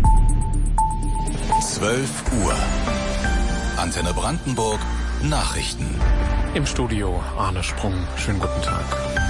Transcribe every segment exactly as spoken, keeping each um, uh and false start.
zwölf Uhr. Antenne Brandenburg. Nachrichten. Im Studio Arne Sprung. Schönen guten Tag.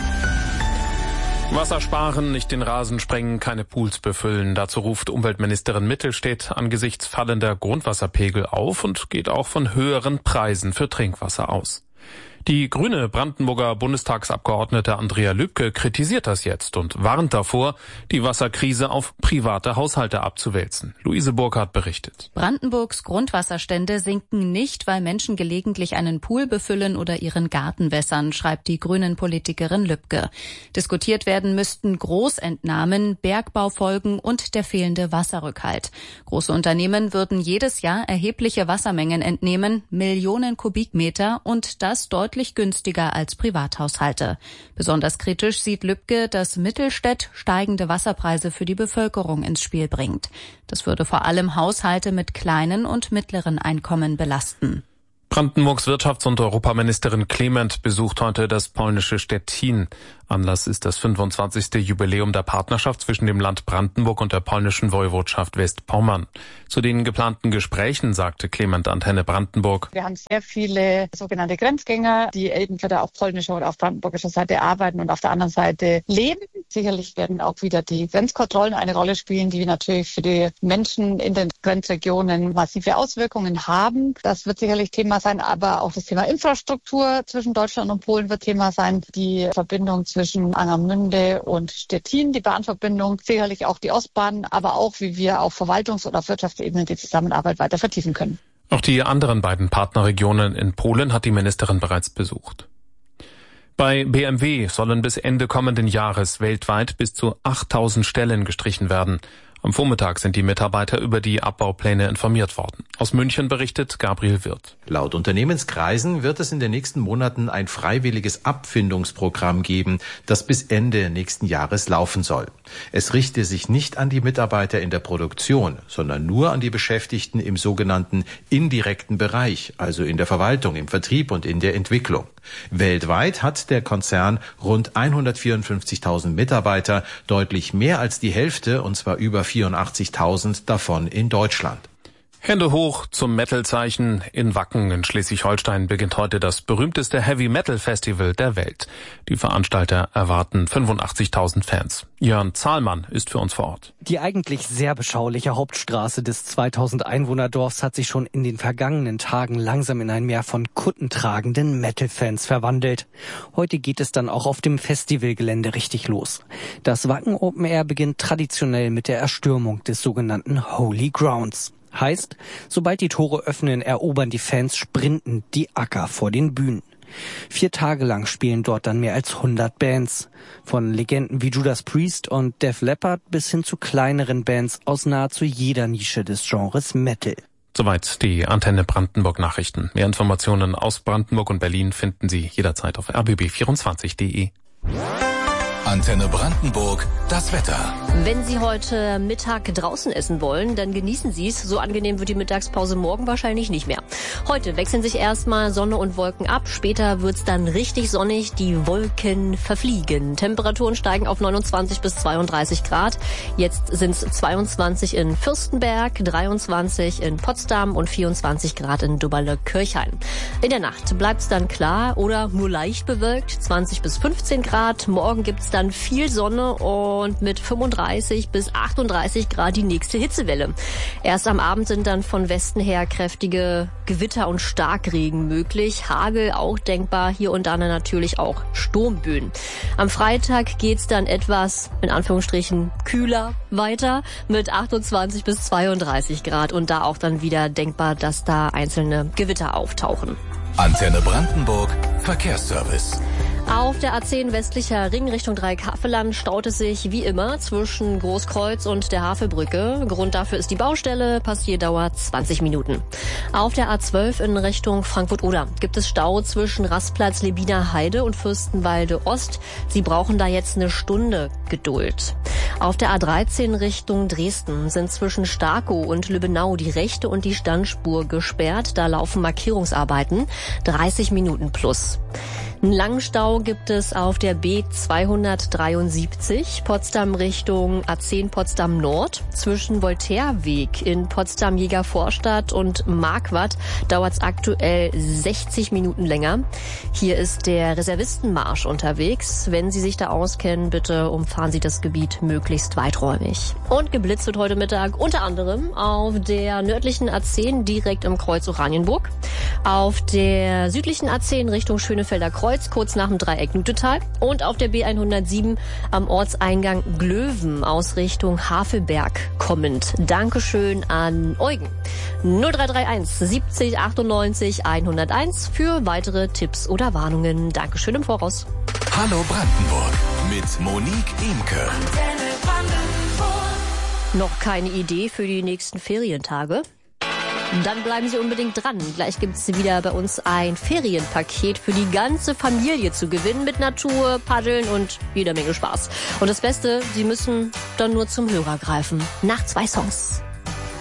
Wasser sparen, nicht den Rasen sprengen, keine Pools befüllen. Dazu ruft Umweltministerin Mittelstädt angesichts fallender Grundwasserpegel auf und geht auch von höheren Preisen für Trinkwasser aus. Die grüne Brandenburger Bundestagsabgeordnete Andrea Lübke kritisiert das jetzt und warnt davor, die Wasserkrise auf private Haushalte abzuwälzen. Luise Burkhardt berichtet. Brandenburgs Grundwasserstände sinken nicht, weil Menschen gelegentlich einen Pool befüllen oder ihren Garten wässern, schreibt die Grünen-Politikerin Lübke. Diskutiert werden müssten Großentnahmen, Bergbaufolgen und der fehlende Wasserrückhalt. Große Unternehmen würden jedes Jahr erhebliche Wassermengen entnehmen, Millionen Kubikmeter, und das deutlich günstiger als Privathaushalte. Besonders kritisch sieht Lübke, dass Mittelstädt steigende Wasserpreise für die Bevölkerung ins Spiel bringt. Das würde vor allem Haushalte mit kleinen und mittleren Einkommen belasten. Brandenburgs Wirtschafts- und Europaministerin Clement besucht heute das polnische Stettin. Anlass ist das fünfundzwanzigste Jubiläum der Partnerschaft zwischen dem Land Brandenburg und der polnischen Woiwodschaft Westpommern. Zu den geplanten Gesprächen sagte Clement Antenne Brandenburg: Wir haben sehr viele sogenannte Grenzgänger, die entweder auf polnischer oder auf brandenburgischer Seite arbeiten und auf der anderen Seite leben. Sicherlich werden auch wieder die Grenzkontrollen eine Rolle spielen, die natürlich für die Menschen in den Grenzregionen massive Auswirkungen haben. Das wird sicherlich Thema sein, aber auch das Thema Infrastruktur zwischen Deutschland und Polen wird Thema sein. Die Verbindung zwischen Angermünde und Stettin, die Bahnverbindung, sicherlich auch die Ostbahn, aber auch, wie wir auf Verwaltungs- oder auf Wirtschaftsebene die Zusammenarbeit weiter vertiefen können. Auch die anderen beiden Partnerregionen in Polen hat die Ministerin bereits besucht. Bei B M W sollen bis Ende kommenden Jahres weltweit bis zu achttausend Stellen gestrichen werden. Am Vormittag sind die Mitarbeiter über die Abbaupläne informiert worden. Aus München berichtet Gabriel Wirth. Laut Unternehmenskreisen wird es in den nächsten Monaten ein freiwilliges Abfindungsprogramm geben, das bis Ende nächsten Jahres laufen soll. Es richte sich nicht an die Mitarbeiter in der Produktion, sondern nur an die Beschäftigten im sogenannten indirekten Bereich, also in der Verwaltung, im Vertrieb und in der Entwicklung. Weltweit hat der Konzern rund hundertvierundfünfzigtausend Mitarbeiter, deutlich mehr als die Hälfte, und zwar über vierundachtzigtausend davon in Deutschland. Hände hoch zum Metal-Zeichen. In Wacken in Schleswig-Holstein beginnt heute das berühmteste Heavy-Metal-Festival der Welt. Die Veranstalter erwarten fünfundachtzigtausend Fans. Jörn Zahlmann ist für uns vor Ort. Die eigentlich sehr beschauliche Hauptstraße des zweitausend Einwohnerdorfs hat sich schon in den vergangenen Tagen langsam in ein Meer von kuttentragenden Metal-Fans verwandelt. Heute geht es dann auch auf dem Festivalgelände richtig los. Das Wacken Open Air beginnt traditionell mit der Erstürmung des sogenannten Holy Grounds. Heißt, sobald die Tore öffnen, erobern die Fans sprintend die Acker vor den Bühnen. Vier Tage lang spielen dort dann mehr als hundert Bands. Von Legenden wie Judas Priest und Def Leppard bis hin zu kleineren Bands aus nahezu jeder Nische des Genres Metal. Soweit die Antenne Brandenburg Nachrichten. Mehr Informationen aus Brandenburg und Berlin finden Sie jederzeit auf r b b vierundzwanzig punkt de. Antenne Brandenburg, das Wetter. Wenn Sie heute Mittag draußen essen wollen, dann genießen Sie es. So angenehm wird die Mittagspause morgen wahrscheinlich nicht mehr. Heute wechseln sich erstmal Sonne und Wolken ab. Später wird's dann richtig sonnig. Die Wolken verfliegen. Temperaturen steigen auf neunundzwanzig bis zweiunddreißig Grad. Jetzt sind's zweiundzwanzig in Fürstenberg, dreiundzwanzig in Potsdam und vierundzwanzig Grad in Dubberle-Kirchhain. In der Nacht bleibt's dann klar oder nur leicht bewölkt. zwanzig bis fünfzehn Grad. Morgen gibt's dann viel Sonne und mit fünfunddreißig bis achtunddreißig Grad die nächste Hitzewelle. Erst am Abend sind dann von Westen her kräftige Gewitter und Starkregen möglich. Hagel auch denkbar, hier und da natürlich auch Sturmböen. Am Freitag geht's dann etwas, in Anführungsstrichen, kühler weiter mit achtundzwanzig bis zweiunddreißig Grad und da auch dann wieder denkbar, dass da einzelne Gewitter auftauchen. Antenne Brandenburg, Verkehrsservice. Auf der A zehn westlicher Ring Richtung Dreieckhavelland staut es sich wie immer zwischen Großkreuz und der Havelbrücke. Grund dafür ist die Baustelle, Passagerdauer zwanzig Minuten. Auf der A zwölf in Richtung Frankfurt-Oder gibt es Stau zwischen Rastplatz Lebiner Heide und Fürstenwalde Ost. Sie brauchen da jetzt eine Stunde Geduld. Auf der A dreizehn Richtung Dresden sind zwischen Starkow und Lübbenau die rechte und die Standspur gesperrt. Da laufen Markierungsarbeiten, dreißig Minuten plus. Einen langen Stau gibt es auf der B zweihundertdreiundsiebzig, Potsdam Richtung A zehn Potsdam Nord. Zwischen Voltaireweg in Potsdam-Jägervorstadt und Marquardt dauert es aktuell sechzig Minuten länger. Hier ist der Reservistenmarsch unterwegs. Wenn Sie sich da auskennen, bitte umfahren Sie das Gebiet möglichst weiträumig. Und geblitzt wird heute Mittag unter anderem auf der nördlichen A zehn direkt im Kreuz Oranienburg, auf der südlichen A zehn Richtung Schönefelder Kreuz, kurz nach dem Dreieck Nutetal, und auf der B hundertsieben am Ortseingang Glöwen aus Richtung Havelberg kommend. Dankeschön an Eugen. null drei drei eins siebzig achtundneunzig hunderteins für weitere Tipps oder Warnungen. Dankeschön im Voraus. Hallo Brandenburg mit Monique Imke. Noch keine Idee für die nächsten Ferientage? Dann bleiben Sie unbedingt dran. Gleich gibt es wieder bei uns ein Ferienpaket für die ganze Familie zu gewinnen mit Natur, Paddeln und jeder Menge Spaß. Und das Beste, Sie müssen dann nur zum Hörer greifen. Nach zwei Songs.